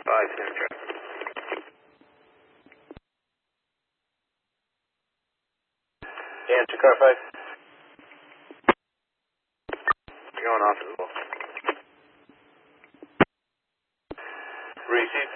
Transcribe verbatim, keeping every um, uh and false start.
Five, Central. Answer car five. You're going off as well. Receive.